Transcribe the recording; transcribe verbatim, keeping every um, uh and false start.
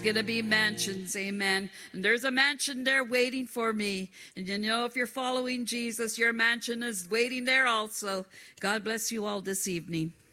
Going to be mansions, amen. And there's a mansion there waiting for me. And you know, if you're following Jesus, your mansion is waiting there also. God bless you all this evening.